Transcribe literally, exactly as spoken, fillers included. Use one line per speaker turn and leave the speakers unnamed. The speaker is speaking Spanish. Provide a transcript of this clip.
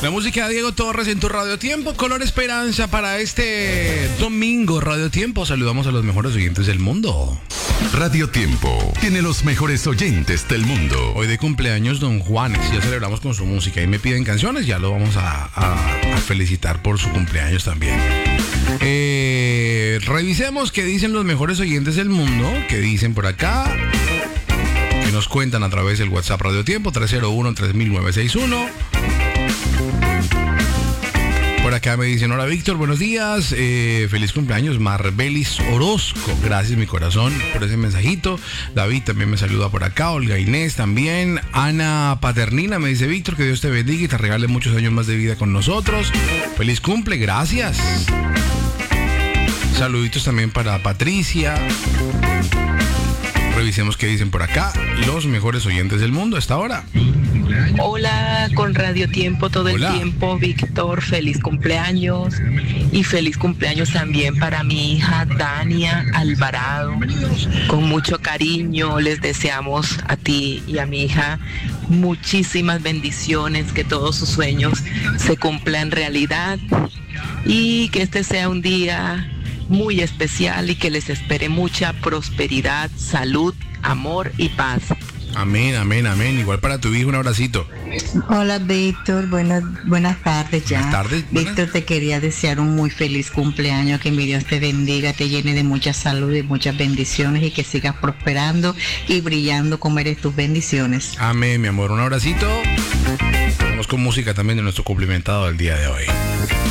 La música de Diego Torres en tu Radio Tiempo, Color Esperanza para este domingo. Radio Tiempo, saludamos a los mejores oyentes del mundo.
Radio Tiempo tiene los mejores oyentes del mundo.
Hoy de cumpleaños Don Juanes, ya celebramos con su música y me piden canciones, ya lo vamos a, a, a felicitar por su cumpleaños también. Eh, revisemos qué dicen los mejores oyentes del mundo, qué dicen por acá, que nos cuentan a través del WhatsApp Radio Tiempo tres cero uno, tres mil novecientos sesenta y uno. Por acá me dicen, hola Víctor, buenos días, eh, feliz cumpleaños, Marbelis Orozco, gracias mi corazón por ese mensajito. David también me saluda por acá, Olga Inés también, Ana Paternina me dice, Víctor, que Dios te bendiga y te regale muchos años más de vida con nosotros. Feliz cumple, gracias. Saluditos también para Patricia. Revisemos qué dicen por acá los mejores oyentes del mundo a esta hora.
Hola, con Radio Tiempo todo
Hola.
el tiempo, Víctor, feliz cumpleaños y feliz cumpleaños también para mi hija Dania Alvarado. Con mucho cariño les deseamos a ti y a mi hija muchísimas bendiciones, que todos sus sueños se cumplan realidad y que este sea un día muy especial y que les espere mucha prosperidad, salud, amor y paz.
Amén, amén, amén. Igual para tu hijo, un abracito.
Hola Víctor, buenas, buenas tardes ya.
Buenas tardes. Buenas...
Víctor, te quería desear un muy feliz cumpleaños, que mi Dios te bendiga, te llene de mucha salud y muchas bendiciones y que sigas prosperando y brillando como eres tus bendiciones.
Amén, mi amor, un abracito. Vamos con música también de nuestro cumplimentado del día de hoy.